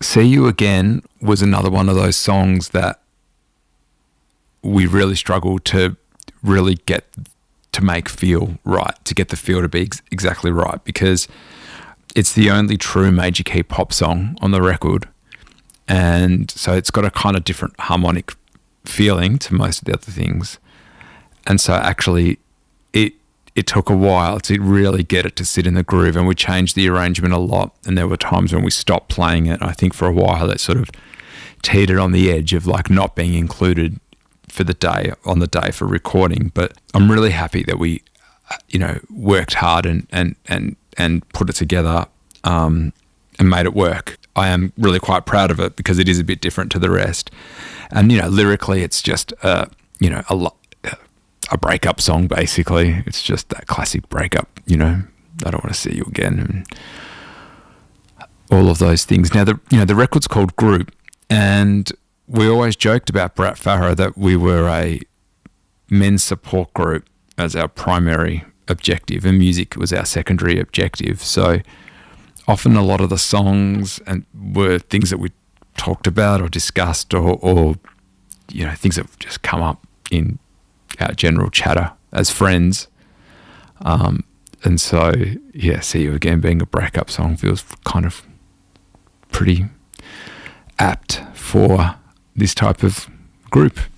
See You Again was another one of those songs that we really struggled to really get to make feel right, to get the feel to be exactly right, because it's the only true major key pop song on the record. And so it's got a kind of different harmonic feeling to most of the other things. And so actually it took a while to really get it to sit in the groove, and we changed the arrangement a lot. And there were times when we stopped playing it. I think for a while it sort of teetered on the edge of like not being included for the day, on the day for recording. But I'm really happy that we, worked hard and put it together and made it work. I am really quite proud of it because it is a bit different to the rest. And, lyrically it's just, a breakup song, basically. It's just that classic breakup, I don't want to see you again, and all of those things. Now, the record's called Group, and we always joked about Brat Farah that we were a men's support group as our primary objective, and music was our secondary objective. So often a lot of the songs were things that we talked about or discussed or things that have just come up in our general chatter as friends. And so, See You Again being a breakup song feels kind of pretty apt for this type of group.